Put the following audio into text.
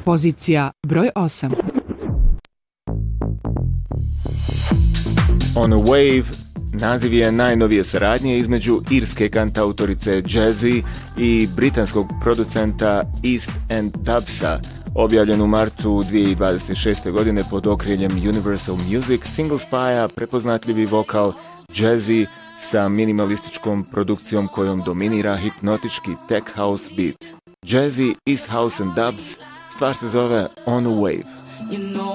Pozicija broj 8. On a Wave naziv je najnovije saradnje između irske kantautorice Jazzy i britanskog producenta East End Dubsa, objavljen u martu 2026. godine pod okriljem Universal Music. Single spaja prepoznatljivi vokal Jazzy sa minimalističkom produkcijom kojom dominira hipnotički tech house beat. Jazzy, East House and Dubs, stvar se zove On a Wave. You know